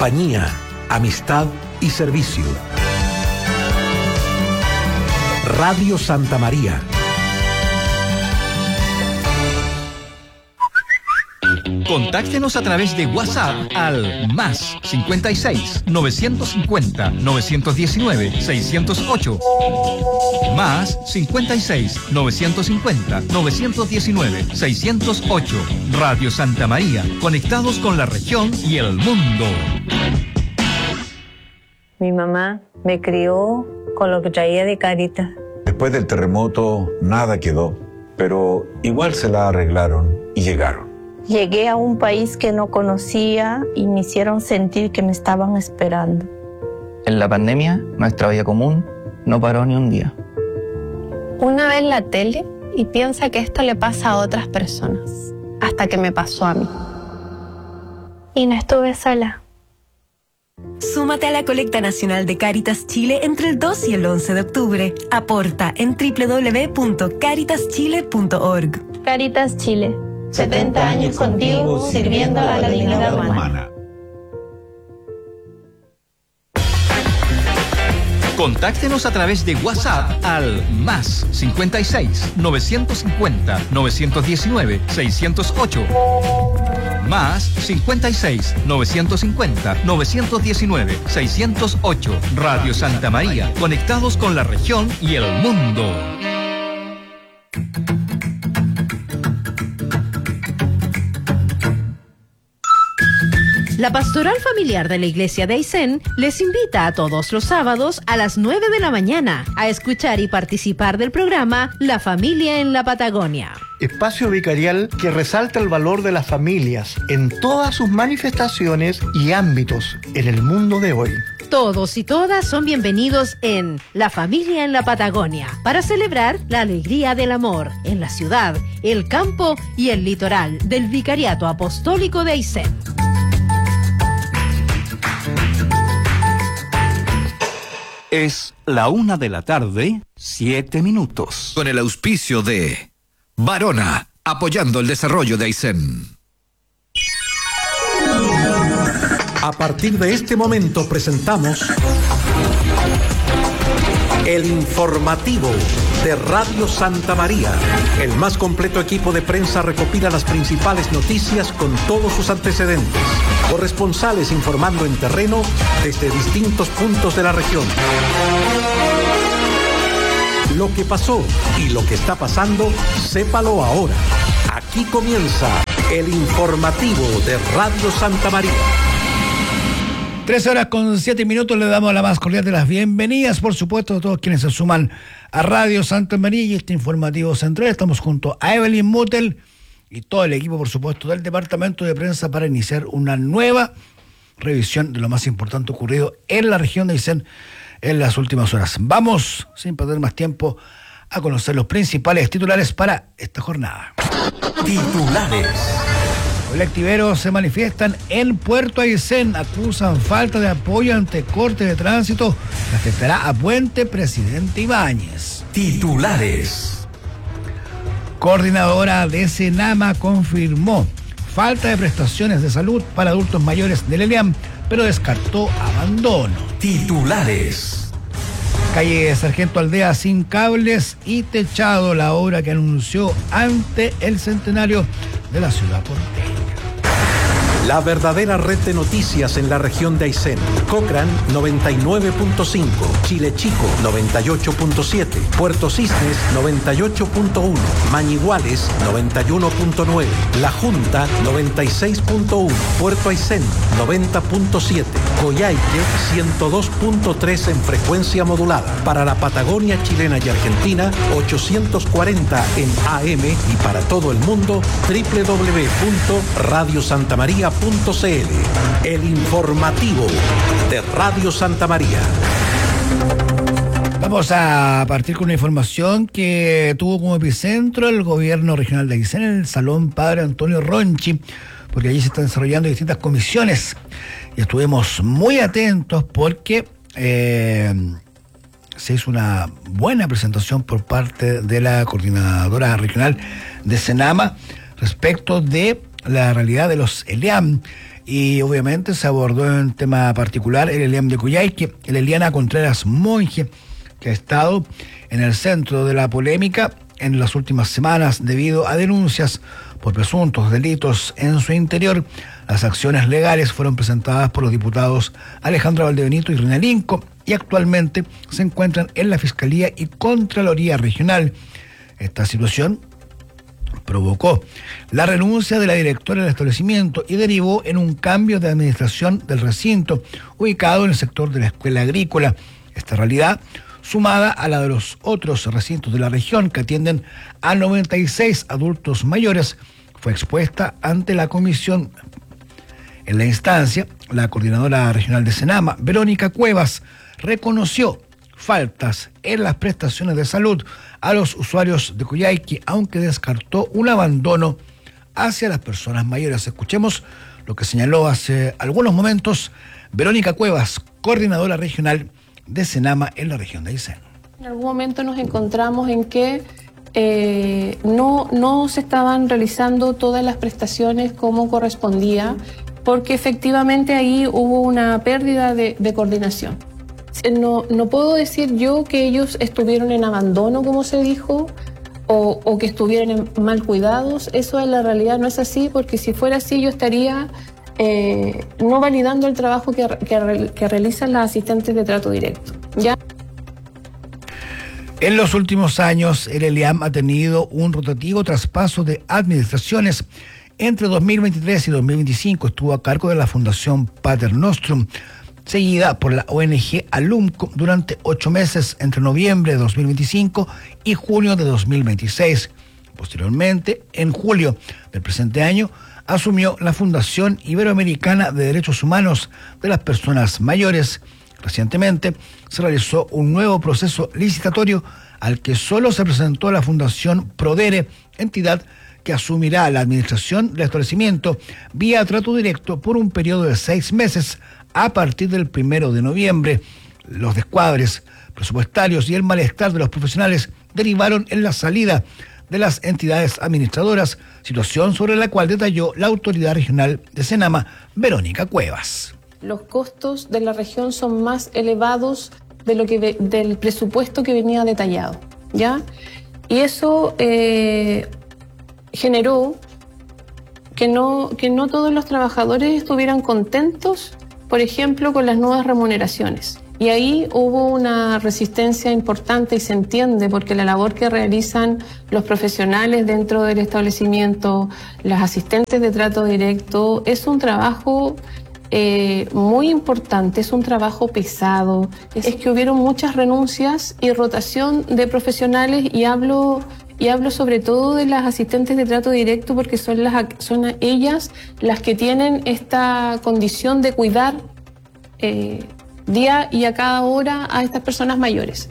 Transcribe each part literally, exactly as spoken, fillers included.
compañía, amistad y servicio. Radio Santa María. Contáctenos a través de WhatsApp al más cincuenta y seis, novecientos cincuenta, novecientos diecinueve, seiscientos ocho. Más cincuenta y seis, novecientos cincuenta, novecientos diecinueve, seiscientos ocho. Radio Santa María, conectados con la región y el mundo. Mi mamá me crió con lo que traía de Cáritas. Después del terremoto nada quedó, pero igual se la arreglaron y llegaron. Llegué a un país que no conocía y me hicieron sentir que me estaban esperando. En la pandemia, nuestra vida común no paró ni un día. Una vez la tele y piensa que esto le pasa a otras personas, hasta que me pasó a mí. Y no estuve sola. Súmate a la colecta nacional de Cáritas Chile entre el dos y el once de octubre. Aporta en doble u doble u doble u punto caritas chile punto org. Cáritas Chile. setenta años contigo, sirviendo a la dignidad humana. Contáctenos a través de WhatsApp al más cincuenta y seis, novecientos cincuenta, novecientos diecinueve, seiscientos ocho. Más cincuenta y seis, novecientos cincuenta, novecientos diecinueve, seiscientos ocho. Radio Santa María, conectados con la región y el mundo. La Pastoral Familiar de la Iglesia de Aysén les invita a todos los sábados a las nueve de la mañana a escuchar y participar del programa La Familia en la Patagonia. Espacio vicarial que resalta el valor de las familias en todas sus manifestaciones y ámbitos en el mundo de hoy. Todos y todas son bienvenidos en La Familia en la Patagonia para celebrar la alegría del amor en la ciudad, el campo y el litoral del Vicariato Apostólico de Aysén. Es la una de la tarde, siete minutos. Con el auspicio de Varona, apoyando el desarrollo de Aysén. A partir de este momento presentamos el informativo de Radio Santa María. El más completo equipo de prensa recopila las principales noticias con todos sus antecedentes. Corresponsales informando en terreno desde distintos puntos de la región. Lo que pasó y lo que está pasando, sépalo ahora. Aquí comienza el informativo de Radio Santa María. Tres horas con siete minutos, le damos la más cordial de las bienvenidas, por supuesto, a todos quienes se suman a Radio Santa María y este informativo central. Estamos junto a Evelyn Mutel y todo el equipo, por supuesto, del Departamento de Prensa para iniciar una nueva revisión de lo más importante ocurrido en la región de Aysén en las últimas horas. Vamos, sin perder más tiempo, a conocer los principales titulares para esta jornada. Titulares. Colectiveros se manifiestan en Puerto Aysén, acusan falta de apoyo ante corte de tránsito que afectará a Puente Presidente Ibáñez. Titulares. Coordinadora de Senama confirmó falta de prestaciones de salud para adultos mayores del ELEAM, pero descartó abandono. Titulares. Calle Sargento Aldea sin cables y techado, la obra que anunció ante el centenario de la ciudad porteña. La verdadera red de noticias en la región de Aysén. Cochrane noventa y nueve punto cinco, Chile Chico noventa y ocho punto siete, Puerto Cisnes noventa y ocho punto uno, Mañiguales noventa y uno punto nueve, La Junta noventa y seis punto uno, Puerto Aysén noventa punto siete, Coyhaique ciento dos punto tres en frecuencia modulada. Para la Patagonia chilena y Argentina ochocientos cuarenta en A M y para todo el mundo doble u doble u doble u punto radio santa maría punto c l. El informativo de Radio Santa María. Vamos a partir con una información que tuvo como epicentro el gobierno regional de Aysén en el Salón Padre Antonio Ronchi, porque allí se están desarrollando distintas comisiones y estuvimos muy atentos porque eh, se hizo una buena presentación por parte de la coordinadora regional de Senama respecto de la realidad de los ELEAM Y obviamente se abordó en tema particular el Eliam de Coyhaique, el Eliana Contreras Monge, que ha estado en el centro de la polémica en las últimas semanas debido a denuncias por presuntos delitos en su interior. Las acciones legales fueron presentadas por los diputados Alejandro Valdebenito y René Linco y actualmente se encuentran en la Fiscalía y Contraloría Regional. Esta situación provocó la renuncia de la directora del establecimiento y derivó en un cambio de administración del recinto ubicado en el sector de la escuela agrícola. Esta realidad, sumada a la de los otros recintos de la región que atienden a noventa y seis adultos mayores, fue expuesta ante la comisión. En la instancia, la coordinadora regional de Senama, Verónica Cuevas, reconoció faltas en las prestaciones de salud a los usuarios de Coyhaique, aunque descartó un abandono hacia las personas mayores. Escuchemos lo que señaló hace algunos momentos Verónica Cuevas, coordinadora regional de Senama en la región de Aysén. En algún momento nos encontramos en que eh, no, no se estaban realizando todas las prestaciones como correspondía, porque efectivamente ahí hubo una pérdida de, de coordinación. No, no puedo decir yo que ellos estuvieron en abandono, como se dijo, o, o que estuvieran en mal cuidados. Eso en la realidad no es así, porque si fuera así yo estaría eh, no validando el trabajo que, que, que realizan las asistentes de trato directo. ¿Ya? En los últimos años, el Eliam ha tenido un rotativo traspaso de administraciones. Entre dos mil veintitrés y dos mil veinticinco estuvo a cargo de la Fundación Pater Nostrum, seguida por la O N G Alumco durante ocho meses entre noviembre de dos mil veinticinco y junio de dos mil veintiséis. Posteriormente, en julio del presente año, asumió la Fundación Iberoamericana de Derechos Humanos de las Personas Mayores. Recientemente se realizó un nuevo proceso licitatorio al que solo se presentó la Fundación Prodere, entidad que asumirá la administración del establecimiento vía trato directo por un periodo de seis meses a partir del primero de noviembre. Los descuadres presupuestarios y el malestar de los profesionales derivaron en la salida de las entidades administradoras, situación sobre la cual detalló la autoridad regional de Senama, Verónica Cuevas. Los costos de la región son más elevados de lo que del presupuesto que venía detallado, ¿ya? Y eso eh, generó que no, que no todos los trabajadores estuvieran contentos, por ejemplo, con las nuevas remuneraciones. Y ahí hubo una resistencia importante y se entiende porque la labor que realizan los profesionales dentro del establecimiento, las asistentes de trato directo, es un trabajo eh, muy importante, es un trabajo pesado. Es, es que hubieron muchas renuncias y rotación de profesionales y hablo... Y hablo sobre todo de las asistentes de trato directo porque son, las, son ellas las que tienen esta condición de cuidar eh, día y a cada hora a estas personas mayores.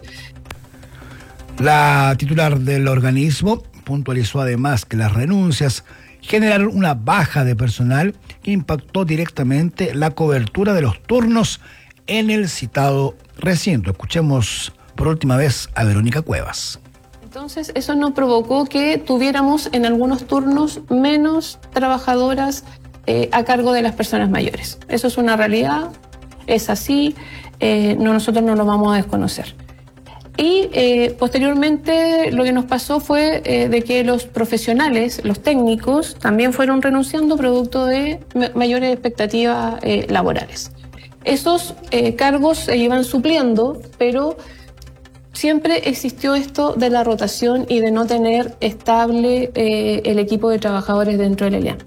La titular del organismo puntualizó además que las renuncias generaron una baja de personal que impactó directamente la cobertura de los turnos en el citado recinto. Escuchemos por última vez a Verónica Cuevas. Entonces, eso nos provocó que tuviéramos en algunos turnos menos trabajadoras eh, a cargo de las personas mayores. Eso es una realidad, es así, eh, no, nosotros no lo vamos a desconocer. Y eh, posteriormente lo que nos pasó fue eh, de que los profesionales, los técnicos, también fueron renunciando producto de mayores expectativas eh, laborales. Esos eh, cargos se iban supliendo, pero siempre existió esto de la rotación y de no tener estable eh, el equipo de trabajadores dentro del Eliam.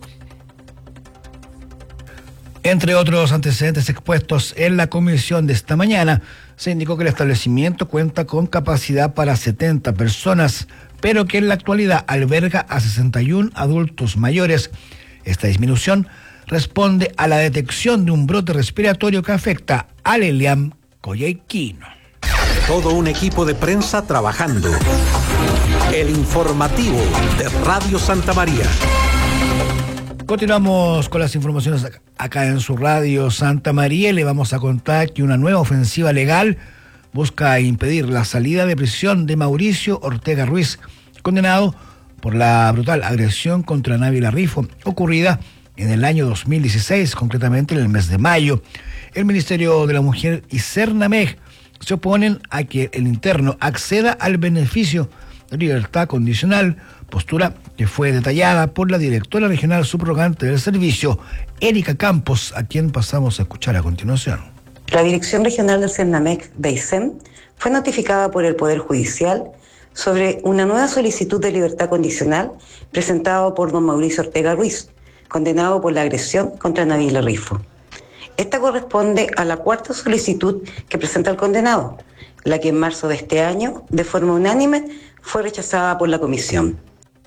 Entre otros antecedentes expuestos en la comisión de esta mañana, se indicó que el establecimiento cuenta con capacidad para setenta personas, pero que en la actualidad alberga a sesenta y uno adultos mayores. Esta disminución responde a la detección de un brote respiratorio que afecta al Eliam coyhaiquino. Todo un equipo de prensa trabajando. El informativo de Radio Santa María. Continuamos con las informaciones acá en su Radio Santa María. Le vamos a contar que una nueva ofensiva legal busca impedir la salida de prisión de Mauricio Ortega Ruiz, condenado por la brutal agresión contra Návila Rifo, ocurrida en el año dos mil dieciséis, concretamente en el mes de mayo. El Ministerio de la Mujer y Cernameg se oponen a que el interno acceda al beneficio de libertad condicional, postura que fue detallada por la directora regional subrogante del servicio, Erika Campos, a quien pasamos a escuchar a continuación. La Dirección Regional del Cernameg de Aysén fue notificada por el Poder Judicial sobre una nueva solicitud de libertad condicional presentada por don Mauricio Ortega Ruiz, condenado por la agresión contra Nabila Rifo. Esta corresponde a la cuarta solicitud que presenta el condenado, la que en marzo de este año, de forma unánime, fue rechazada por la comisión.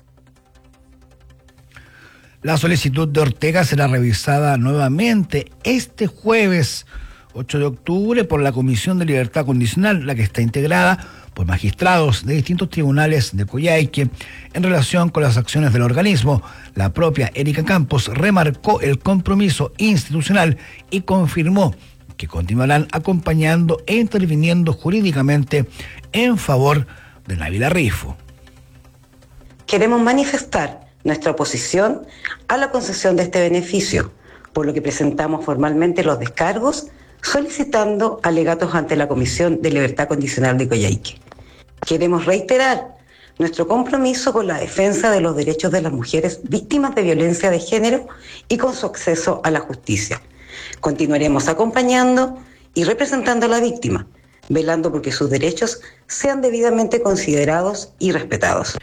La solicitud de Ortega será revisada nuevamente este jueves ocho de octubre por la Comisión de Libertad Condicional, la que está integrada por magistrados de distintos tribunales de Coyhaique. En relación con las acciones del organismo, la propia Erika Campos remarcó el compromiso institucional y confirmó que continuarán acompañando e interviniendo jurídicamente en favor de Nabila Rifo. Queremos manifestar nuestra oposición a la concesión de este beneficio, por lo que presentamos formalmente los descargos solicitando alegatos ante la Comisión de Libertad Condicional de Coyhaique. Queremos reiterar nuestro compromiso con la defensa de los derechos de las mujeres víctimas de violencia de género y con su acceso a la justicia. Continuaremos acompañando y representando a la víctima, velando porque sus derechos sean debidamente considerados y respetados.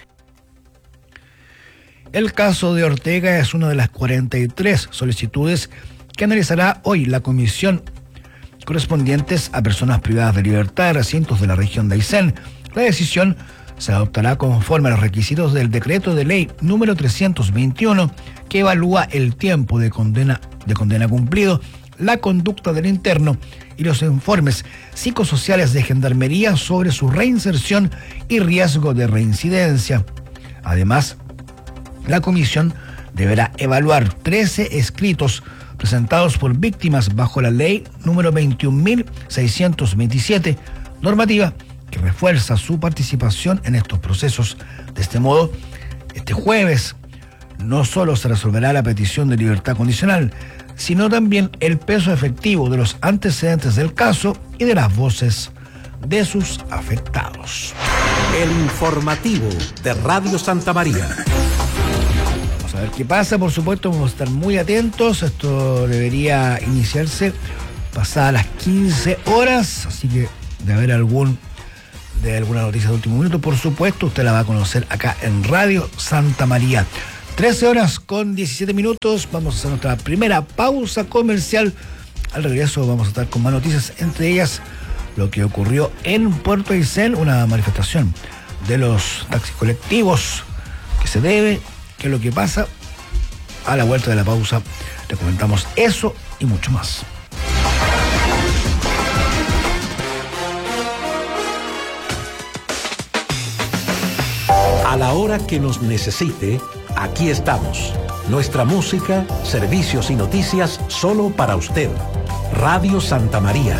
El caso de Ortega es una de las cuarenta y tres solicitudes que analizará hoy la comisión correspondientes a personas privadas de libertad de recintos de la región de Aysén. La decisión se adoptará conforme a los requisitos del decreto de ley número trescientos veintiuno, que evalúa el tiempo de condena, de condena cumplido, la conducta del interno y los informes psicosociales de Gendarmería sobre su reinserción y riesgo de reincidencia. Además, la comisión deberá evaluar trece escritos presentados por víctimas bajo la ley número veintiún mil seiscientos veintisiete, normativa que refuerza su participación en estos procesos. De este modo, este jueves no solo se resolverá la petición de libertad condicional, sino también el peso efectivo de los antecedentes del caso y de las voces de sus afectados. El informativo de Radio Santa María. Vamos a ver qué pasa, por supuesto, vamos a estar muy atentos. Esto debería iniciarse pasadas las quince horas, así que de haber algún de alguna noticia de último minuto, por supuesto, usted la va a conocer acá en Radio Santa María. trece horas con diecisiete minutos, vamos a hacer nuestra primera pausa comercial. Al regreso vamos a estar con más noticias, entre ellas lo que ocurrió en Puerto Aysén, una manifestación de los taxis colectivos que se debe, qué es lo que pasa. A la vuelta de la pausa le comentamos eso y mucho más. A la hora que nos necesite, aquí estamos. Nuestra música, servicios y noticias solo para usted. Radio Santa María.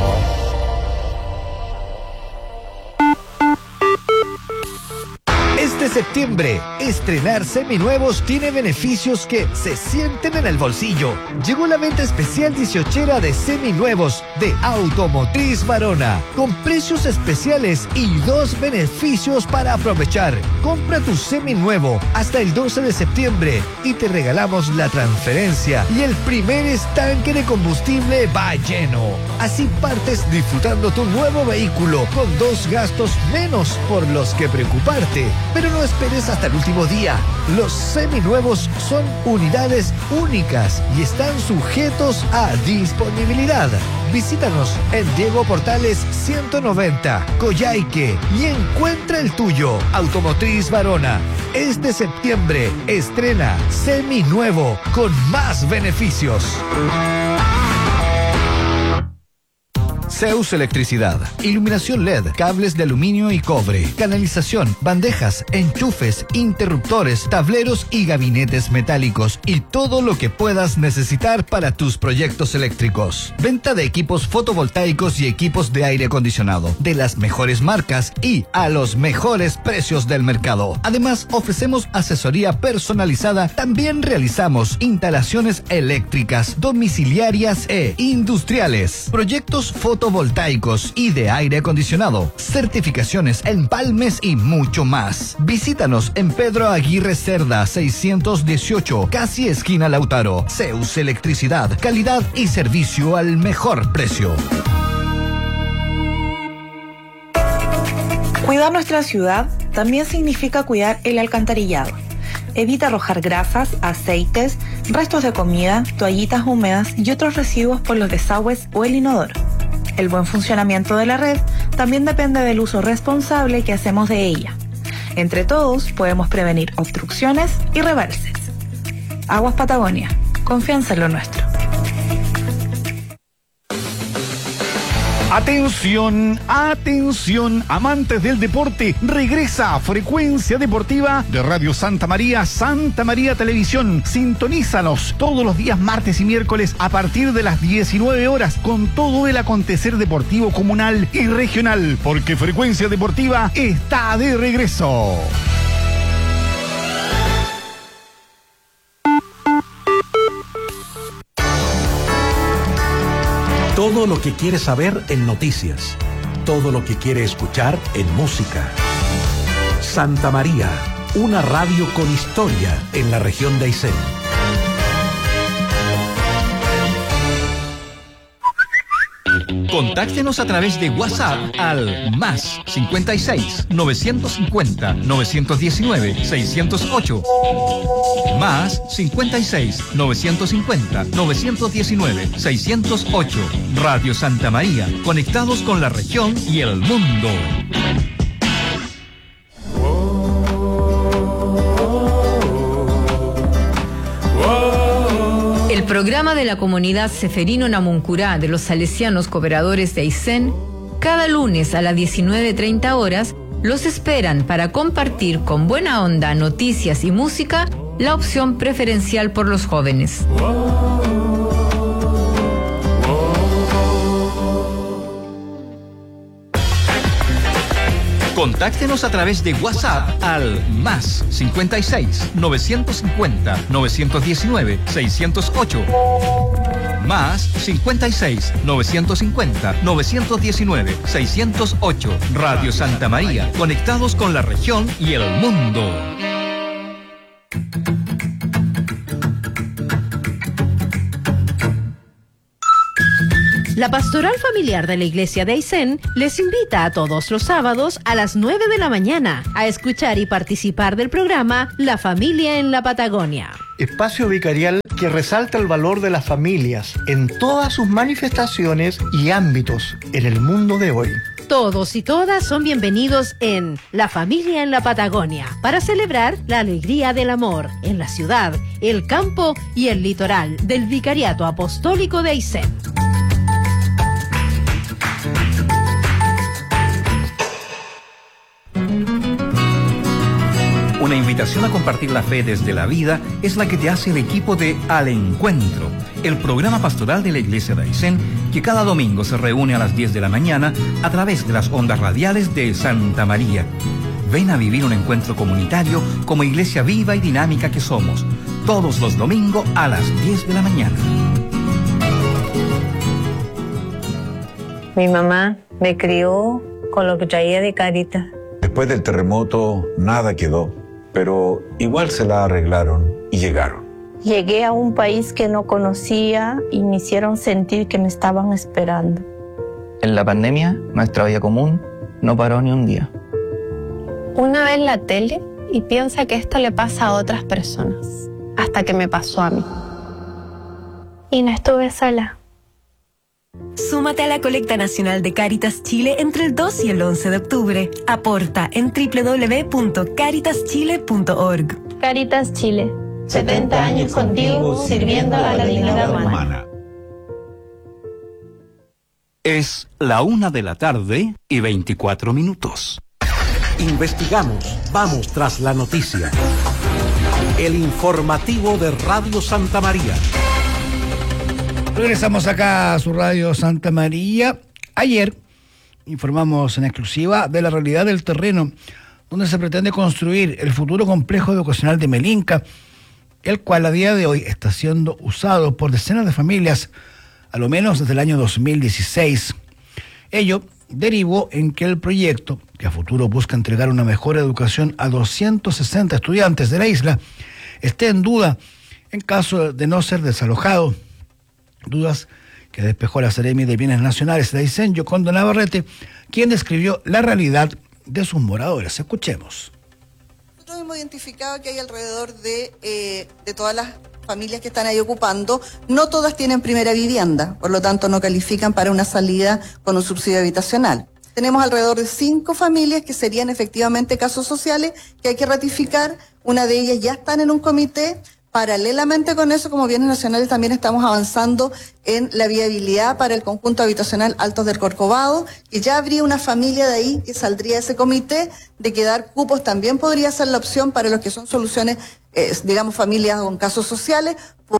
Este septiembre, estrenar seminuevos tiene beneficios que se sienten en el bolsillo. Llegó la venta especial dieciochera de seminuevos de Automotriz Varona, con precios especiales y dos beneficios para aprovechar. Compra tu seminuevo hasta el doce de septiembre y te regalamos la transferencia y el primer estanque de combustible va lleno. Así partes disfrutando tu nuevo vehículo con dos gastos menos por los que preocuparte. Pero no esperes hasta el último día. Los seminuevos son unidades únicas y están sujetos a disponibilidad. Visítanos en Diego Portales ciento noventa, Coyhaique, y encuentra el tuyo. Automotriz Varona. Este septiembre estrena seminuevo con más beneficios. Zeus Electricidad, iluminación L E D, cables de aluminio y cobre, canalización, bandejas, enchufes, interruptores, tableros y gabinetes metálicos y todo lo que puedas necesitar para tus proyectos eléctricos. Venta de equipos fotovoltaicos y equipos de aire acondicionado de las mejores marcas y a los mejores precios del mercado. Además, ofrecemos asesoría personalizada. También realizamos instalaciones eléctricas, domiciliarias e industriales, proyectos fotovoltaicos y de aire acondicionado, certificaciones, empalmes y mucho más. Visítanos en Pedro Aguirre Cerda seiscientos dieciocho, casi esquina Lautaro. Zeus Electricidad, calidad y servicio al mejor precio. Cuidar nuestra ciudad también significa cuidar el alcantarillado. Evita arrojar grasas, aceites, restos de comida, toallitas húmedas y otros residuos por los desagües o el inodoro. El buen funcionamiento de la red también depende del uso responsable que hacemos de ella. Entre todos podemos prevenir obstrucciones y rebalses. Aguas Patagonia, confianza en lo nuestro. Atención, atención, amantes del deporte, regresa a Frecuencia Deportiva de Radio Santa María, Santa María Televisión. Sintonízanos todos los días martes y miércoles a partir de las diecinueve horas con todo el acontecer deportivo comunal y regional, porque Frecuencia Deportiva está de regreso. Todo lo que quiere saber en noticias. Todo lo que quiere escuchar en música. Santa María, una radio con historia en la región de Aysén. Contáctenos a través de WhatsApp al más cincuenta y seis, novecientos cincuenta, novecientos diecinueve, seiscientos ocho. Más cincuenta y seis, novecientos cincuenta, novecientos diecinueve, seiscientos ocho. Radio Santa María, conectados con la región y el mundo. El programa de la comunidad Seferino Namuncurá de los Salesianos Cooperadores de Aysén, cada lunes a las diecinueve treinta horas, los esperan para compartir con buena onda noticias y música, la opción preferencial por los jóvenes. Contáctenos a través de WhatsApp al más cincuenta y seis, novecientos cincuenta, novecientos diecinueve, seiscientos ocho. Más cincuenta y seis, novecientos cincuenta, novecientos diecinueve, seiscientos ocho. Radio Santa María, conectados con la región y el mundo. La Pastoral Familiar de la Iglesia de Aysén les invita a todos los sábados a las nueve de la mañana a escuchar y participar del programa La Familia en la Patagonia. Espacio vicarial que resalta el valor de las familias en todas sus manifestaciones y ámbitos en el mundo de hoy. Todos y todas son bienvenidos en La Familia en la Patagonia para celebrar la alegría del amor en la ciudad, el campo y el litoral del Vicariato Apostólico de Aysén. Una invitación a compartir la fe desde la vida es la que te hace el equipo de Al Encuentro, el programa pastoral de la Iglesia de Aysén, que cada domingo se reúne a las diez de la mañana a través de las ondas radiales de Santa María. Ven a vivir un encuentro comunitario como iglesia viva y dinámica que somos, todos los domingos a las diez de la mañana. Mi mamá me crió con lo que traía de Cáritas. Después del terremoto, nada quedó, pero igual se la arreglaron y llegaron. Llegué a un país que no conocía y me hicieron sentir que me estaban esperando. En la pandemia, nuestra vida común no paró ni un día. Una vez la tele y piensa que esto le pasa a otras personas, hasta que me pasó a mí. Y no estuve sola. Súmate a la colecta nacional de Cáritas Chile entre el dos y el once de octubre. Aporta en doble u doble u doble u punto cáritas chile punto org. Cáritas Chile. setenta años contigo, sirviendo a la dignidad humana. Es la una de la tarde y veinticuatro minutos. Investigamos, vamos tras la noticia. El informativo de Radio Santa María. Regresamos acá a su Radio Santa María. Ayer informamos en exclusiva de la realidad del terreno donde se pretende construir el futuro complejo educacional de Melinca, el cual a día de hoy está siendo usado por decenas de familias, a lo menos desde el año dos mil dieciséis. Ello derivó en que el proyecto, que a futuro busca entregar una mejor educación a doscientos sesenta estudiantes de la isla, esté en duda en caso de no ser desalojado. Dudas que despejó la Seremi de Bienes Nacionales de Aysén, Yoconda Navarrete, quien describió la realidad de sus moradores. Escuchemos. Nosotros hemos identificado que hay alrededor de, eh, de todas las familias que están ahí ocupando, no todas tienen primera vivienda, por lo tanto no califican para una salida con un subsidio habitacional. Tenemos alrededor de cinco familias que serían efectivamente casos sociales que hay que ratificar. Una de ellas ya están en un comité. Paralelamente con eso, como Bienes Nacionales, también estamos avanzando en la viabilidad para el conjunto habitacional Altos del Corcovado, que ya habría una familia de ahí que saldría de ese comité. De quedar cupos también podría ser la opción para los que son soluciones, eh, digamos, familias con casos sociales.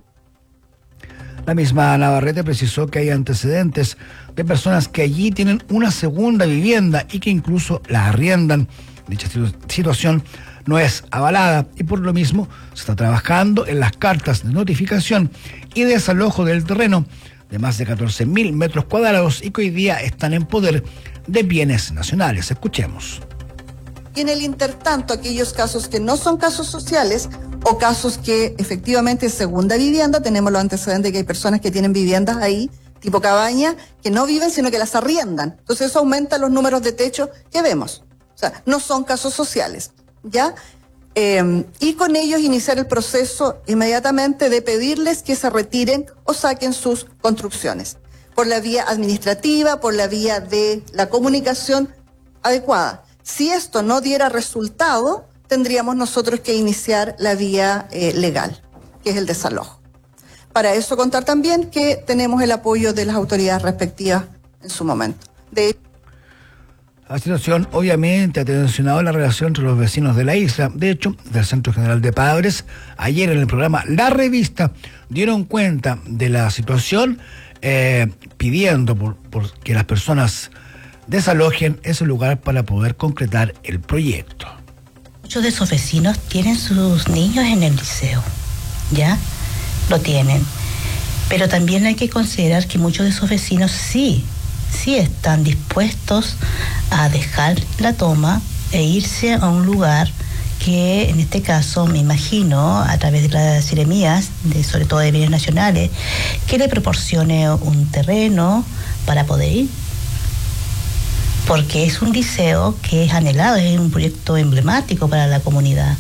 La misma Navarrete precisó que hay antecedentes de personas que allí tienen una segunda vivienda y que incluso la arriendan. Dicha situación no es avalada y por lo mismo se está trabajando en las cartas de notificación y desalojo del terreno de más de catorce mil metros cuadrados y que hoy día están en poder de Bienes Nacionales. Escuchemos. Y en el intertanto, aquellos casos que no son casos sociales o casos que efectivamente es segunda vivienda, tenemos los antecedentes de que hay personas que tienen viviendas ahí, tipo cabaña, que no viven sino que las arriendan. Entonces eso aumenta los números de techo que vemos. O sea, no son casos sociales. ¿Ya? Eh, y con ellos iniciar el proceso inmediatamente de pedirles que se retiren o saquen sus construcciones por la vía administrativa, por la vía de la comunicación adecuada. Si esto no diera resultado, tendríamos nosotros que iniciar la vía eh, legal, que es el desalojo. Para eso contar también que tenemos el apoyo de las autoridades respectivas en su momento. De La situación obviamente ha tensionado la relación entre los vecinos de la isla. De hecho, del Centro General de Padres, ayer en el programa La Revista, dieron cuenta de la situación eh, pidiendo por, por que las personas desalojen ese lugar para poder concretar el proyecto. Muchos de esos vecinos tienen sus niños en el liceo, ¿ya? Lo tienen. Pero también hay que considerar que muchos de esos vecinos sí sí están dispuestos a dejar la toma e irse a un lugar que en este caso me imagino a través de las seremías, de, sobre todo de Bienes Nacionales, que le proporcione un terreno para poder ir, porque es un liceo que es anhelado, es un proyecto emblemático para la comunidad.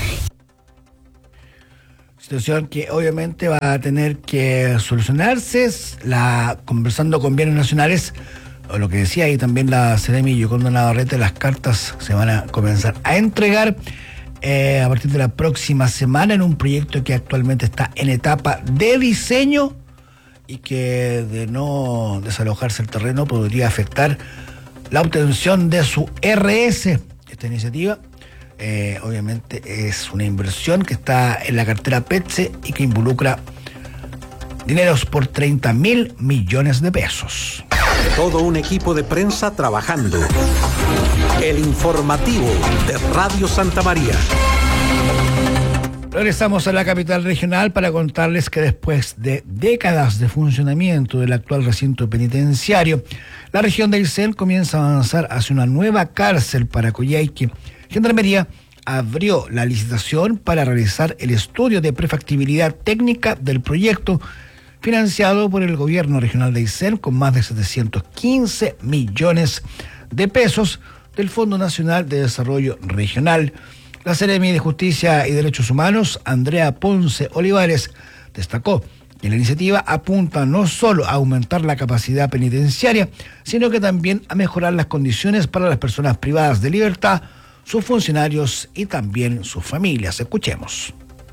Situación que obviamente va a tener que solucionarse, la, conversando con Bienes Nacionales, o lo que decía ahí también la Seremi Yoconda Navarrete, las cartas se van a comenzar a entregar eh, a partir de la próxima semana en un proyecto que actualmente está en etapa de diseño y que de no desalojarse el terreno podría afectar la obtención de su R S. Esta iniciativa Eh, obviamente es una inversión que está en la cartera PETSE y que involucra dineros por treinta mil millones de pesos. Todo un equipo de prensa trabajando. El informativo de Radio Santa María. Regresamos a la capital regional para contarles que después de décadas de funcionamiento del actual recinto penitenciario, la región de Aysén comienza a avanzar hacia una nueva cárcel para Coyhaique. Gendarmería abrió la licitación para realizar el estudio de prefactibilidad técnica del proyecto financiado por el gobierno regional de Aysén con más de setecientos quince millones de pesos del Fondo Nacional de Desarrollo Regional. La Seremi de Justicia y Derechos Humanos, Andrea Ponce Olivares, destacó que la iniciativa apunta no solo a aumentar la capacidad penitenciaria, sino que también a mejorar las condiciones para las personas privadas de libertad, sus funcionarios y también sus familias. Escuchemos.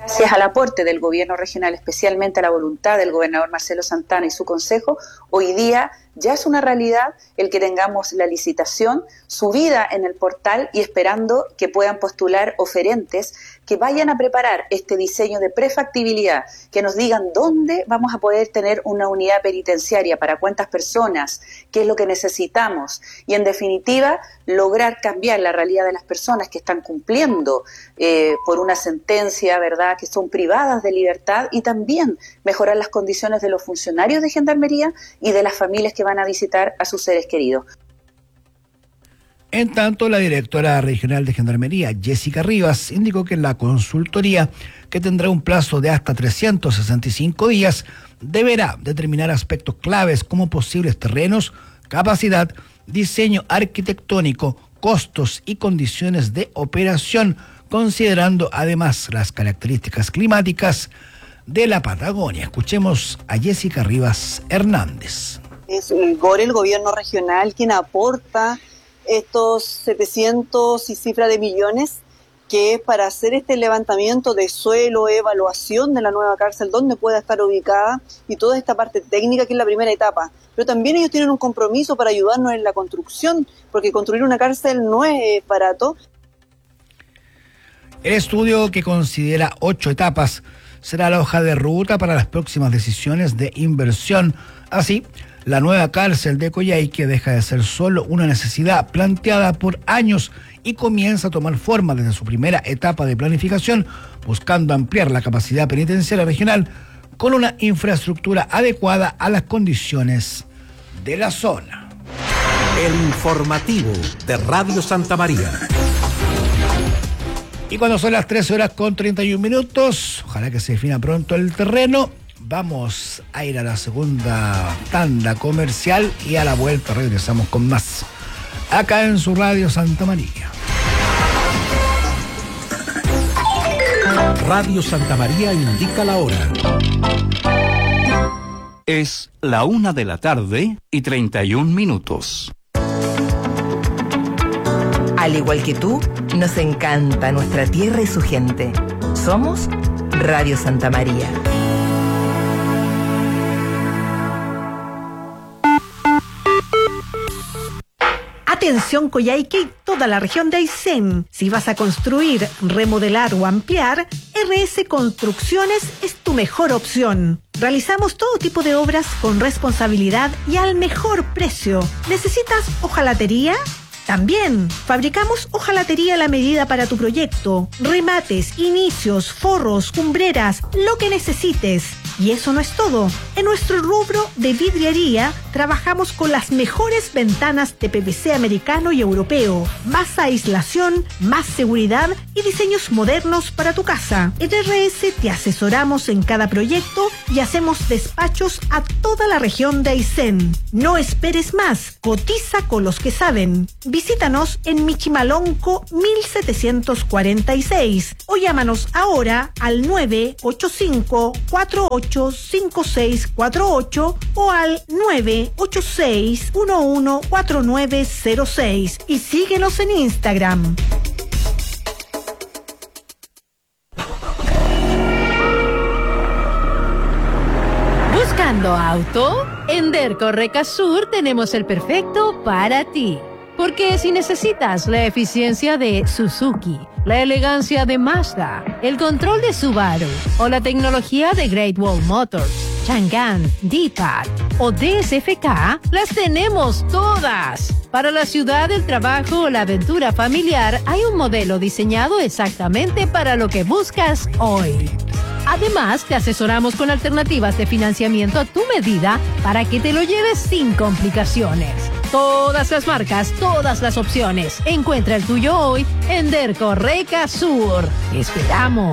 Gracias al aporte del gobierno regional, especialmente a la voluntad del gobernador Marcelo Santana y su consejo, hoy día ya es una realidad el que tengamos la licitación subida en el portal y esperando que puedan postular oferentes que vayan a preparar este diseño de prefactibilidad, que nos digan dónde vamos a poder tener una unidad penitenciaria, para cuántas personas, qué es lo que necesitamos y, en definitiva, lograr cambiar la realidad de las personas que están cumpliendo eh, por una sentencia, ¿verdad?, que son privadas de libertad, y también mejorar las condiciones de los funcionarios de Gendarmería y de las familias que van a visitar a sus seres queridos. En tanto, la directora regional de Gendarmería, Jessica Rivas, indicó que la consultoría, que tendrá un plazo de hasta trescientos sesenta y cinco días, deberá determinar aspectos claves como posibles terrenos, capacidad, diseño arquitectónico, costos y condiciones de operación, considerando además las características climáticas de la Patagonia. Escuchemos a Jessica Rivas Hernández. Es el GORE, el gobierno regional, quien aporta estos setecientos y cifra de millones, que es para hacer este levantamiento de suelo, evaluación de la nueva cárcel, dónde pueda estar ubicada y toda esta parte técnica, que es la primera etapa. Pero también ellos tienen un compromiso para ayudarnos en la construcción, porque construir una cárcel no es barato. El estudio, que considera ocho etapas, será la hoja de ruta para las próximas decisiones de inversión. Así, la nueva cárcel de Coyhaique deja de ser solo una necesidad planteada por años y comienza a tomar forma desde su primera etapa de planificación, buscando ampliar la capacidad penitenciaria regional con una infraestructura adecuada a las condiciones de la zona. El informativo de Radio Santa María. Y cuando son las trece horas con treinta y un minutos, ojalá que se defina pronto el terreno, vamos a ir a la segunda tanda comercial y a la vuelta regresamos con más, acá en su Radio Santa María. Radio Santa María indica la hora. Es la una de la tarde y treinta y un minutos. Al igual que tú, nos encanta nuestra tierra y su gente. Somos Radio Santa María. Atención Coyhaique y toda la región de Aysén. Si vas a construir, remodelar o ampliar, R S Construcciones es tu mejor opción. Realizamos todo tipo de obras con responsabilidad y al mejor precio. ¿Necesitas hojalatería? También fabricamos hojalatería a la medida para tu proyecto, remates, inicios, forros, cumbreras, lo que necesites. Y eso no es todo. En nuestro rubro de vidriería trabajamos con las mejores ventanas de P V C americano y europeo, más aislación, más seguridad y diseños modernos para tu casa. En R S te asesoramos en cada proyecto y hacemos despachos a toda la región de Aysén. No esperes más, cotiza con los que saben. Visítanos en Michimalonco mil setecientos cuarenta y seis o llámanos ahora al nueve ocho cinco, cuatro ocho cinco seis cuatro ocho o al nueve ocho seis, uno uno cuatro nueve cero seis y síguenos en Instagram. ¿Buscando auto? En Derco Recasur tenemos el perfecto para ti. Porque si necesitas la eficiencia de Suzuki, la elegancia de Mazda, el control de Subaru o la tecnología de Great Wall Motors, Chang'an, D-Pad o D S F K, las tenemos todas. Para la ciudad del trabajo o la aventura familiar hay un modelo diseñado exactamente para lo que buscas hoy. Además, te asesoramos con alternativas de financiamiento a tu medida para que te lo lleves sin complicaciones. Todas las marcas, todas las opciones. Encuentra el tuyo hoy en Derco Recasur. ¡Esperamos!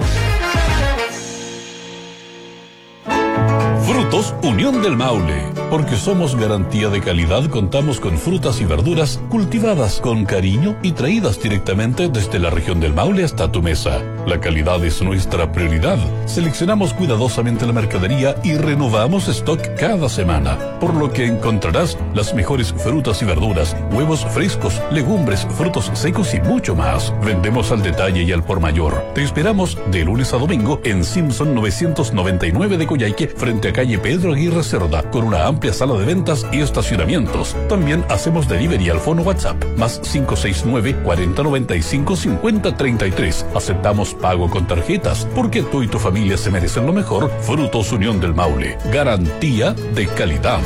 Frutos Unión del Maule. Porque somos garantía de calidad, contamos con frutas y verduras cultivadas con cariño y traídas directamente desde la región del Maule hasta tu mesa. La calidad es nuestra prioridad. Seleccionamos cuidadosamente la mercadería y renovamos stock cada semana, por lo que encontrarás las mejores frutas y verduras, huevos frescos, legumbres, frutos secos y mucho más. Vendemos al detalle y al por mayor. Te esperamos de lunes a domingo en Simpson novecientos noventa y nueve de Coyhaique, frente a calle Pedro Aguirre Cerda, con una amplia sala de ventas y estacionamientos. También hacemos delivery al fono WhatsApp, más cinco seis nueve, cuarenta noventa y cinco, cincuenta treinta y tres. Aceptamos pago con tarjetas, porque tú y tu familia se merecen lo mejor. Frutos Unión del Maule, garantía de calidad.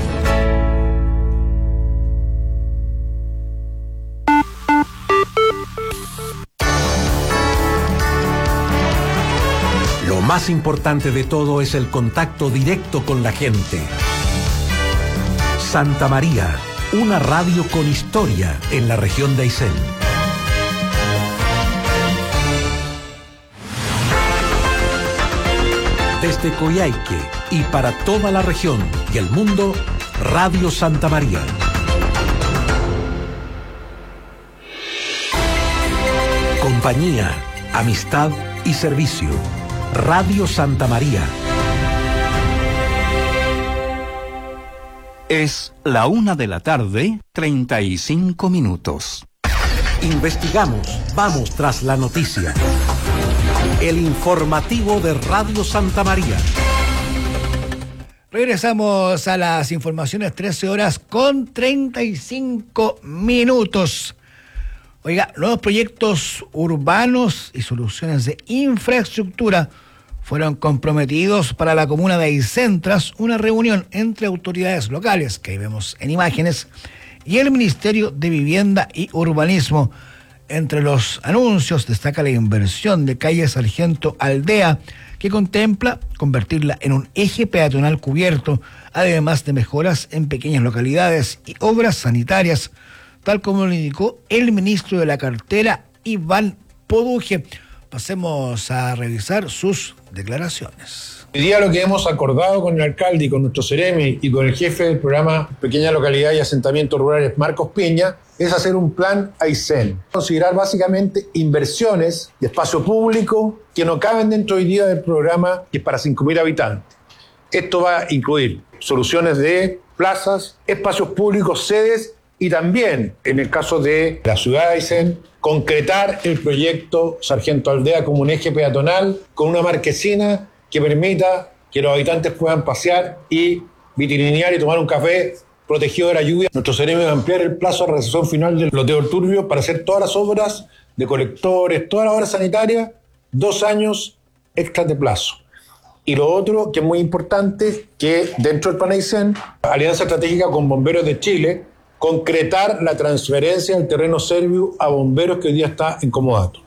Lo más importante de todo es el contacto directo con la gente. Santa María, una radio con historia en la región de Aysén. Desde Coyhaique y para toda la región y el mundo, Radio Santa María. Compañía, amistad y servicio. Radio Santa María. Es la una de la tarde, treinta y cinco minutos. Investigamos, vamos tras la noticia. El informativo de Radio Santa María. Regresamos a las informaciones, trece horas con treinta y cinco minutos. Oiga, nuevos proyectos urbanos y soluciones de infraestructura fueron comprometidos para la comuna de Aysén tras una reunión entre autoridades locales, que ahí vemos en imágenes, y el Ministerio de Vivienda y Urbanismo. Entre los anuncios destaca la inversión de calle Sargento Aldea, que contempla convertirla en un eje peatonal cubierto, además de mejoras en pequeñas localidades y obras sanitarias, tal como lo indicó el ministro de la cartera, Iván Poduje. Pasemos a revisar sus declaraciones. Hoy día lo que hemos acordado con el alcalde y con nuestro Ceremi y con el jefe del programa Pequeña Localidad y Asentamientos Rurales, Marcos Peña, es hacer un plan Aysén. Considerar básicamente inversiones de espacio público que no caben dentro hoy día del programa, que es para cinco mil habitantes. Esto va a incluir soluciones de plazas, espacios públicos, sedes y también, en el caso de la ciudad de Aysén, concretar el proyecto Sargento Aldea como un eje peatonal con una marquesina que permita que los habitantes puedan pasear y vitrinear y tomar un café protegido de la lluvia. Nuestro Ceremi va a ampliar el plazo de realización final del loteo del Turbio para hacer todas las obras de colectores, todas las obras sanitarias, dos años extras de plazo. Y lo otro, que es muy importante, que dentro del Plan Aysén, alianza estratégica con Bomberos de Chile, concretar la transferencia del terreno serbio a bomberos que hoy día está en Comodato.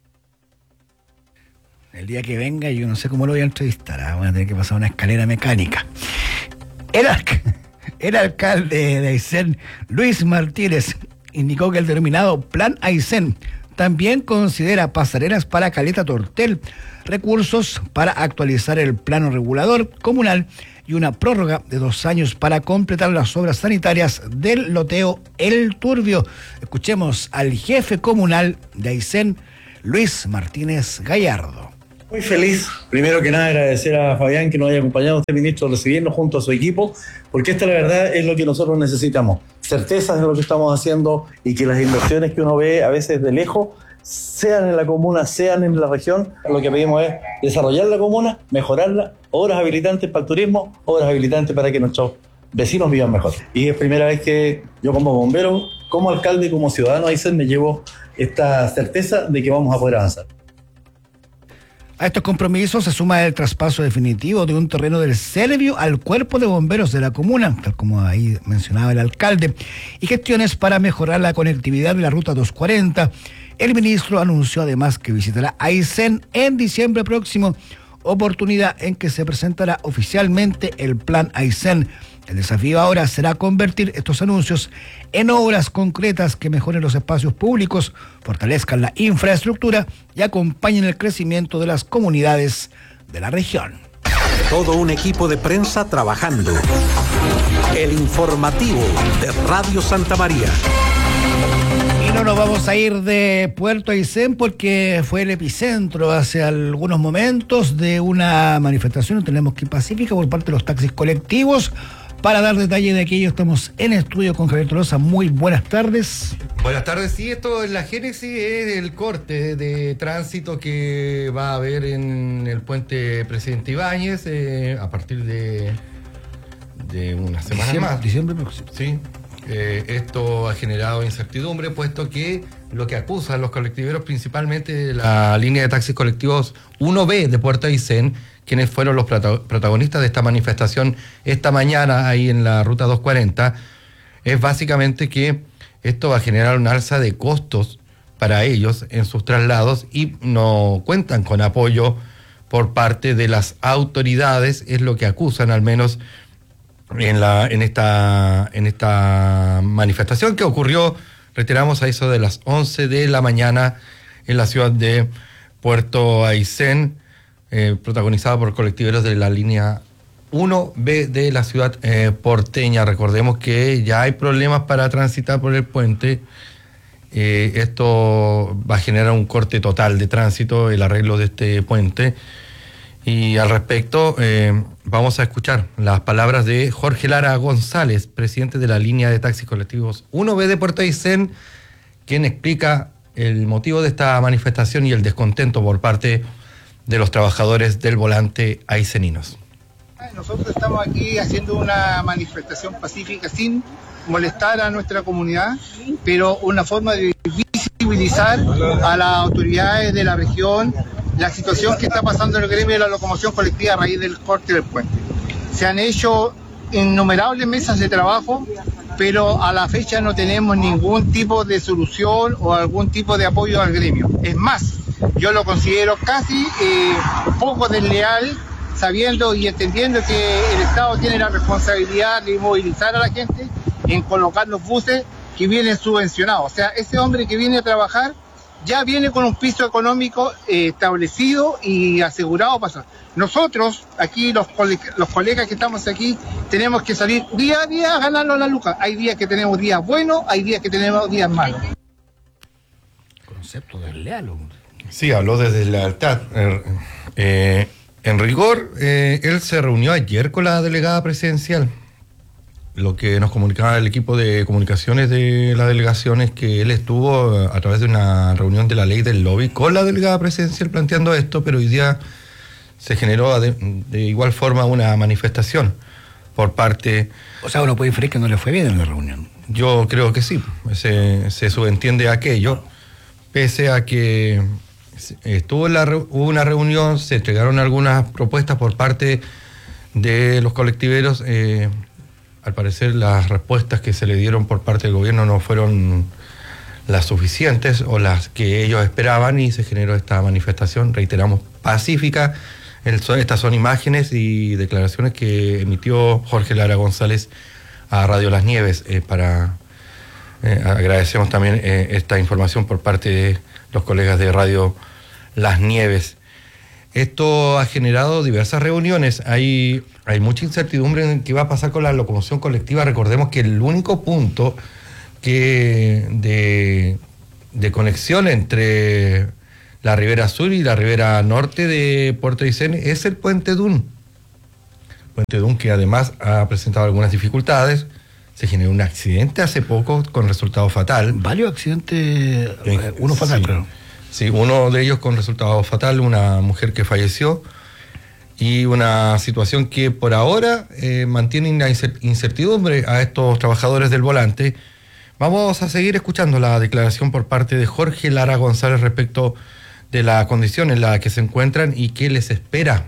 El día que venga, yo no sé cómo lo voy a entrevistar, ¿eh? Voy a tener que pasar una escalera mecánica. El, alc- el alcalde de Aysén, Luis Martínez, indicó que el denominado Plan Aysén también considera pasarelas para Caleta Tortel, recursos para actualizar el plano regulador comunal y una prórroga de dos años para completar las obras sanitarias del loteo El Turbio. Escuchemos al jefe comunal de Aysén, Luis Martínez Gallardo. Muy feliz, primero que nada agradecer a Fabián que nos haya acompañado, este ministro, recibirnos junto a su equipo, porque esta la verdad es lo que nosotros necesitamos, certezas de lo que estamos haciendo y que las inversiones que uno ve a veces de lejos, sean en la comuna, sean en la región, lo que pedimos es desarrollar la comuna, mejorarla, obras habilitantes para el turismo, obras habilitantes para que nuestros vecinos vivan mejor. Y es primera vez que yo como bombero, como alcalde, como ciudadano de Aysén me llevo esta certeza de que vamos a poder avanzar. A estos compromisos se suma el traspaso definitivo de un terreno del Serbio al cuerpo de bomberos de la comuna, tal como ahí mencionaba el alcalde, y gestiones para mejorar la conectividad de la ruta doscientos cuarenta. El ministro anunció además que visitará Aysén en diciembre próximo, oportunidad en que se presentará oficialmente el Plan Aysén. El desafío ahora será convertir estos anuncios en obras concretas que mejoren los espacios públicos, fortalezcan la infraestructura y acompañen el crecimiento de las comunidades de la región. Todo un equipo de prensa trabajando. El informativo de Radio Santa María. Y no nos vamos a ir de Puerto Aysén porque fue el epicentro hace algunos momentos de una manifestación en Tenemos que ir Pacífica por parte de los taxis colectivos. Para dar detalle de aquello estamos en estudio con Javier Tolosa. Muy buenas tardes. Buenas tardes, sí, esto en la génesis es el corte de tránsito que va a haber en el puente Presidente Ibáñez eh, a partir de, de unas semanas diciembre, más. Diciembre próximo. Sí, eh, esto ha generado incertidumbre, puesto que lo que acusan los colectiveros, principalmente de la línea de taxis colectivos uno B de Puerto Aysén, quienes fueron los protagonistas de esta manifestación esta mañana ahí en la ruta doscientos cuarenta, es básicamente que esto va a generar un alza de costos para ellos en sus traslados y no cuentan con apoyo por parte de las autoridades, es lo que acusan al menos en la en esta en esta manifestación que ocurrió, reiteramos, a eso de las once de la mañana en la ciudad de Puerto Aysén. Eh, protagonizada por colectiveros de la línea uno B de la ciudad eh, porteña. Recordemos que ya hay problemas para transitar por el puente. Eh, esto va a generar un corte total de tránsito, el arreglo de este puente. Y al respecto, eh, vamos a escuchar las palabras de Jorge Lara González, presidente de la línea de taxis colectivos uno B de Puerto Aysén, quien explica el motivo de esta manifestación y el descontento por parte de los trabajadores del volante ayseninos. Nosotros estamos aquí haciendo una manifestación pacífica sin molestar a nuestra comunidad, pero una forma de visibilizar a las autoridades de la región la situación que está pasando en el gremio de la locomoción colectiva a raíz del corte del puente. Se han hecho innumerables mesas de trabajo, pero a la fecha no tenemos ningún tipo de solución o algún tipo de apoyo al gremio. Es más, yo lo considero casi eh, poco desleal, sabiendo y entendiendo que el Estado tiene la responsabilidad de movilizar a la gente en colocar los buses que vienen subvencionados. O sea, ese hombre que viene a trabajar ya viene con un piso económico eh, establecido y asegurado para eso. Nosotros, aquí los, cole los colegas que estamos aquí, tenemos que salir día a día a ganarnos la luca. Hay días que tenemos días buenos, hay días que tenemos días malos. Concepto desleal, hombre. Sí, habló desde lealtad. Eh, eh, en rigor, eh, él se reunió ayer con la delegada presidencial. Lo que nos comunicaba el equipo de comunicaciones de la delegación es que él estuvo a través de una reunión de la ley del lobby con la delegada presidencial planteando esto, pero hoy día se generó de, de igual forma una manifestación por parte... O sea, uno puede inferir que no le fue bien en la reunión. Yo creo que sí, se, se subentiende aquello, pese a que estuvo en la, hubo una reunión, se entregaron algunas propuestas por parte de los colectiveros. Eh, al parecer las respuestas que se le dieron por parte del gobierno no fueron las suficientes o las que ellos esperaban y se generó esta manifestación, reiteramos, pacífica. Estas son imágenes y declaraciones que emitió Jorge Lara González a Radio Las Nieves. Eh, para eh, agradecemos también eh, esta información por parte de los colegas de Radio Las Nieves. Esto ha generado diversas reuniones. Hay, hay mucha incertidumbre en qué va a pasar con la locomoción colectiva. Recordemos que el único punto que de, de conexión entre la ribera sur y la ribera norte de Puerto Aysén es el Puente Dun. Puente Dun que además ha presentado algunas dificultades. Se generó un accidente hace poco con resultado fatal. Varios accidentes, uno fatal, sí. Claro. Sí, uno de ellos con resultado fatal, una mujer que falleció y una situación que por ahora eh, mantiene una incertidumbre a estos trabajadores del volante. Vamos a seguir escuchando la declaración por parte de Jorge Lara González respecto de la condición en la que se encuentran y qué les espera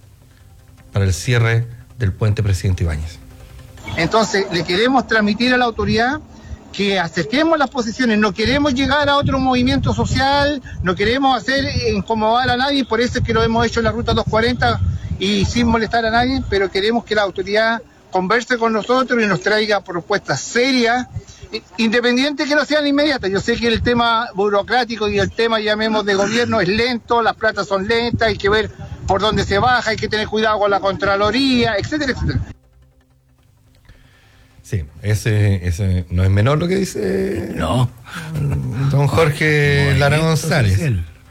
para el cierre del puente Presidente Ibáñez. Entonces, le queremos transmitir a la autoridad que acerquemos las posiciones, no queremos llegar a otro movimiento social, no queremos hacer incomodar a nadie, por eso es que lo hemos hecho en la ruta doscientos cuarenta y sin molestar a nadie, pero queremos que la autoridad converse con nosotros y nos traiga propuestas serias, independiente que no sean inmediatas. Yo sé que el tema burocrático y el tema, llamemos, de gobierno es lento, las platas son lentas, hay que ver por dónde se baja, hay que tener cuidado con la Contraloría, etcétera, etcétera. Sí, ese, ese no es menor lo que dice no. don Jorge no, Lara González.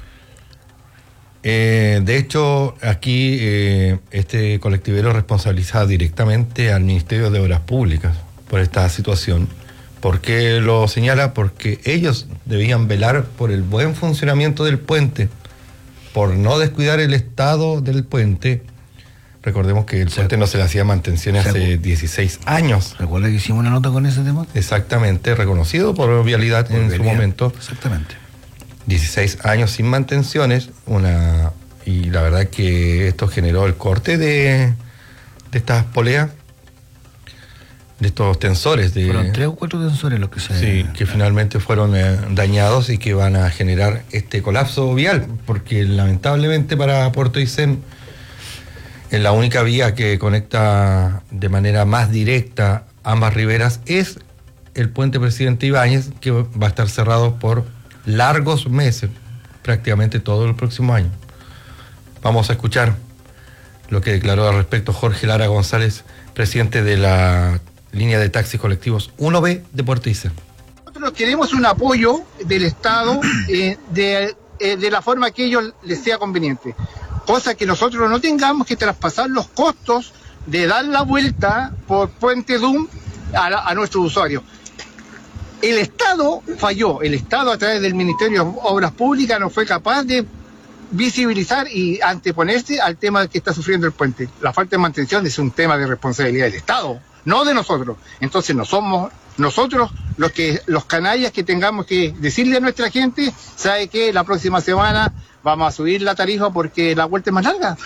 Eh, de hecho, aquí eh, este colectivero responsabiliza directamente al Ministerio de Obras Públicas por esta situación. ¿Por qué lo señala? Porque ellos debían velar por el buen funcionamiento del puente, por no descuidar el estado del puente. Recordemos que el puente no se le hacía mantención hace dieciséis años. ¿Recuerda que hicimos una nota con ese tema? Exactamente, reconocido por Vialidad en su momento. Exactamente. dieciséis años sin mantenciones, una y la verdad que esto generó el corte de, de estas poleas, de estos tensores. De, fueron tres o cuatro tensores los que se... Sí, que finalmente fueron eh, dañados y que van a generar este colapso vial, porque lamentablemente para Puerto Aysén, en la única vía que conecta de manera más directa ambas riberas es el puente Presidente Ibáñez, que va a estar cerrado por largos meses, prácticamente todo el próximo año. Vamos a escuchar lo que declaró al respecto Jorge Lara González, presidente de la línea de taxis colectivos uno B de Puerto Aysén. Nosotros queremos un apoyo del Estado eh, de, eh, de la forma que a ellos les sea conveniente. Cosa que nosotros no tengamos que traspasar los costos de dar la vuelta por Puente Dum a, la, a nuestros usuarios. El Estado falló, el Estado a través del Ministerio de Obras Públicas no fue capaz de visibilizar y anteponerse al tema que está sufriendo el puente. La falta de mantención es un tema de responsabilidad del Estado, no de nosotros. Entonces no somos nosotros los que los canallas que tengamos que decirle a nuestra gente, sabe que la próxima semana vamos a subir la tarifa porque la vuelta es más larga.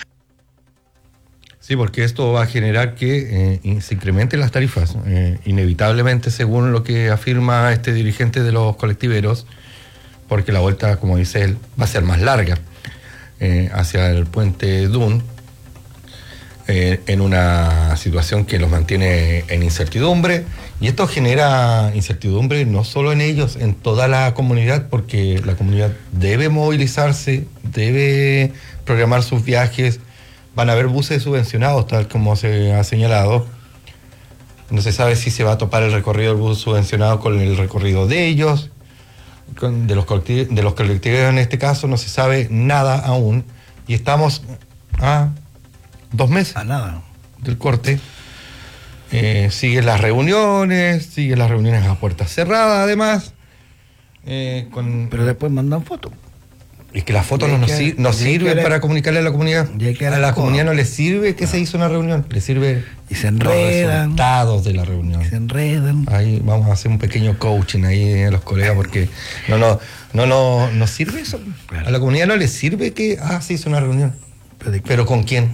Sí, porque esto va a generar que eh, se incrementen las tarifas, eh, inevitablemente, según lo que afirma este dirigente de los colectiveros, porque la vuelta, como dice él, va a ser más larga eh, hacia el puente Dun, eh, en una situación que los mantiene en incertidumbre, y esto genera incertidumbre no solo en ellos, en toda la comunidad, porque la comunidad debe movilizarse, debe programar sus viajes. Van a haber buses subvencionados, tal como se ha señalado. No se sabe si se va a topar el recorrido del bus subvencionado con el recorrido de ellos, con, de, los colectivos, de los colectivos en este caso, no se sabe nada aún. Y estamos a dos meses a nada del corte. Eh, siguen las reuniones, siguen las reuniones a puertas cerradas, además. Eh, con... Pero después mandan fotos. Es que las fotos no nos, sir nos sirven para comunicarle a la comunidad. A la comunidad no le sirve que no. se hizo una reunión, le sirve y se enredan, los resultados de la reunión. Se enredan. Ahí vamos a hacer un pequeño coaching ahí a los colegas, porque no no no no nos sirve eso. Claro. A la comunidad no le sirve que ah se hizo una reunión. ¿Pero, ¿Pero con quién?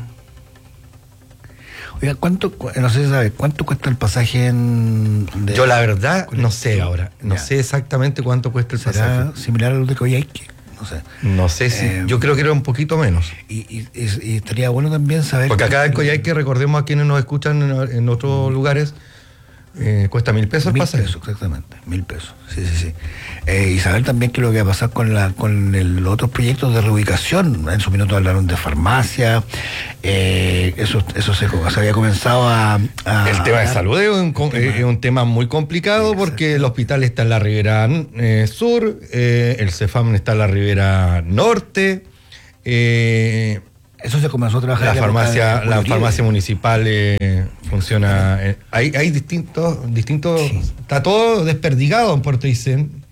Oiga, ¿cuánto, no sé si sabe, cuánto cuesta el pasaje en... De, Yo la verdad no sé ahora, no ya. sé exactamente cuánto cuesta el ¿Será pasaje. Similar a lo de Coyhaique? No sé. No sé si. Eh, yo creo que era un poquito menos. Y, y, y estaría bueno también saber. Porque acá en Coyhaique, recordemos a quienes nos escuchan en, en otros lugares, eh, cuesta mil pesos mil el pasaje. Mil pesos, exactamente. Mil pesos. Sí, sí, sí. Eh, y saber también qué es lo que va a pasar con, la, con el, los otros proyectos de reubicación. En su minuto hablaron de farmacia. Eh, eso eso se, se había comenzado a. a el tema de salud es un, tema. es un tema muy complicado, sí, porque el hospital está en la ribera eh, sur, eh, el CEFAM está en la ribera norte. Eh, eso se comenzó a trabajar. La farmacia, la farmacia municipal eh, funciona. Eh, hay, hay distintos, distintos. Sí. Está todo desperdigado en Puerto Aysén.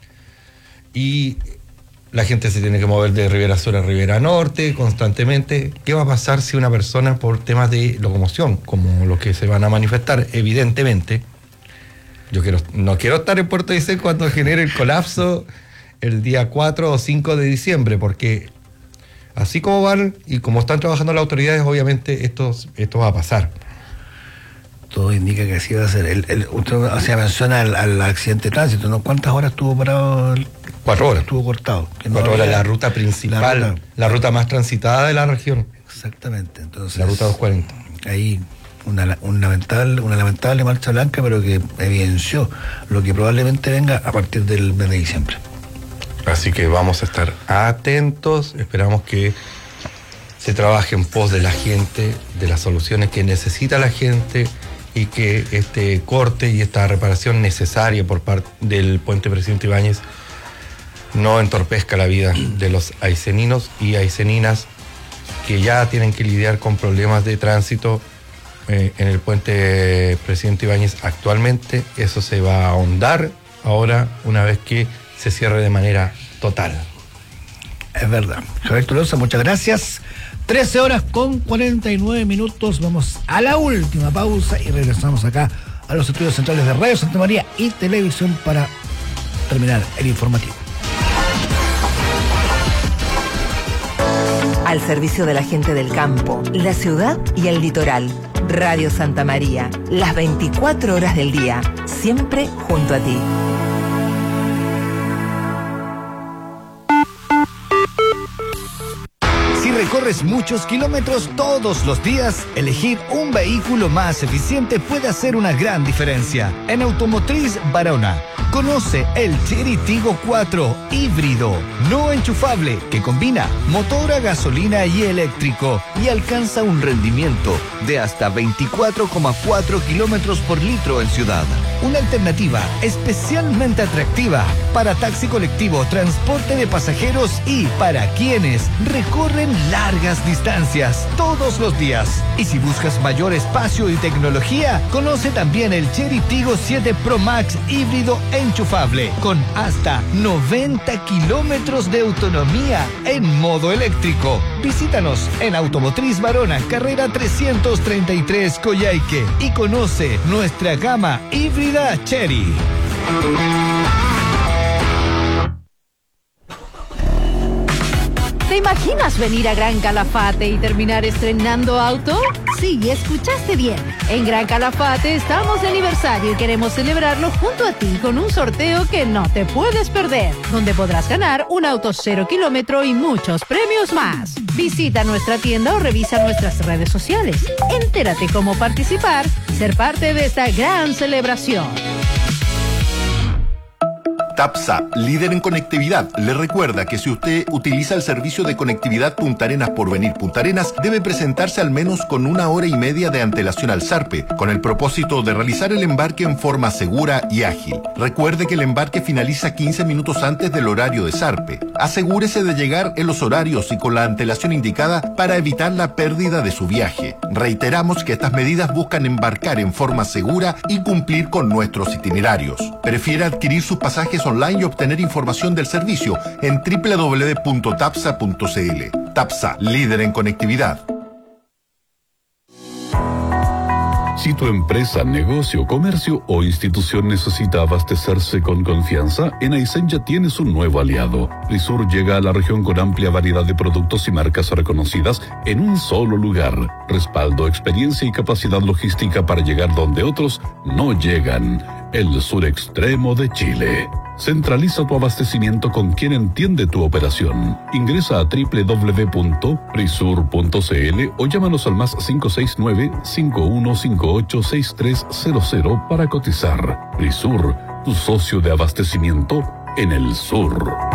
Y la gente se tiene que mover de Ribera Sur a Ribera Norte constantemente. ¿Qué va a pasar si una persona, por temas de locomoción, como los que se van a manifestar, evidentemente, yo quiero, no quiero estar en Puerto Aysén cuando genere el colapso el día cuatro o cinco de diciembre, porque así como van y como están trabajando las autoridades, obviamente esto, esto va a pasar. Todo indica que así va a ser. El, el, usted hacía mención al, al accidente de tránsito, ¿no? ¿Cuántas horas estuvo parado? El, Cuatro horas. Estuvo cortado. Que no Cuatro horas, la ruta principal, la ruta, la ruta más transitada de la región. Exactamente. Entonces, la ruta doscientos cuarenta. Ahí una, un lamentable, una lamentable marcha blanca, pero que evidenció lo que probablemente venga a partir del mes de diciembre. Así que vamos a estar atentos, esperamos que se trabaje en pos de la gente, de las soluciones que necesita la gente, y que este corte y esta reparación necesaria por parte del puente Presidente Ibáñez no entorpezca la vida de los aiceninos y aiceninas que ya tienen que lidiar con problemas de tránsito eh, en el puente Presidente Ibáñez actualmente. Eso se va a ahondar ahora una vez que se cierre de manera total. Es verdad. Javier Tolosa, muchas gracias. trece horas con cuarenta y nueve minutos. Vamos a la última pausa y regresamos acá a los estudios centrales de Radio Santa María y Televisión para terminar el informativo. Al servicio de la gente del campo, la ciudad y el litoral. Radio Santa María, las veinticuatro horas del día, siempre junto a ti. Si recorres muchos kilómetros todos los días, elegir un vehículo más eficiente puede hacer una gran diferencia. En Automotriz Barona, conoce el Chery Tiggo cuatro híbrido, no enchufable, que combina motor a gasolina y eléctrico y alcanza un rendimiento de hasta veinticuatro coma cuatro kilómetros por litro en ciudad. Una alternativa especialmente atractiva para taxi colectivo, transporte de pasajeros y para quienes recorren largas distancias todos los días. Y si buscas mayor espacio y tecnología, conoce también el Chery Tiggo siete Pro Max híbrido enchufable con hasta noventa kilómetros de autonomía en modo eléctrico. Visítanos en Automotriz Barona, carrera trescientos treinta y tres Coyhaique y conoce nuestra gama híbrida Chery. ¿Te imaginas venir a Gran Calafate y terminar estrenando auto? Sí, escuchaste bien. En Gran Calafate estamos de aniversario y queremos celebrarlo junto a ti con un sorteo que no te puedes perder, donde podrás ganar un auto cero kilómetro y muchos premios más. Visita nuestra tienda o revisa nuestras redes sociales. Entérate cómo participar y ser parte de esta gran celebración. TAPSA, líder en conectividad, le recuerda que si usted utiliza el servicio de conectividad Punta Arenas Porvenir Punta Arenas, debe presentarse al menos con una hora y media de antelación al SARPE, con el propósito de realizar el embarque en forma segura y ágil. Recuerde que el embarque finaliza quince minutos antes del horario de SARPE. Asegúrese de llegar en los horarios y con la antelación indicada para evitar la pérdida de su viaje. Reiteramos que estas medidas buscan embarcar en forma segura y cumplir con nuestros itinerarios. Prefiere adquirir sus pasajes online y obtener información del servicio en doble u doble u doble u punto tapsa punto c l. TAPSA, líder en conectividad. Si tu empresa, negocio, comercio o institución necesita abastecerse con confianza, en Aysén ya tienes un nuevo aliado. Risur llega a la región con amplia variedad de productos y marcas reconocidas en un solo lugar. Respaldo, experiencia y capacidad logística para llegar donde otros no llegan. El sur extremo de Chile. Centraliza tu abastecimiento con quien entiende tu operación. Ingresa a doble u doble u doble u punto risur punto c l o llámanos al más cinco seis nueve, cinco uno cinco ocho, seis tres cero cero para cotizar. Risur, tu socio de abastecimiento en el sur.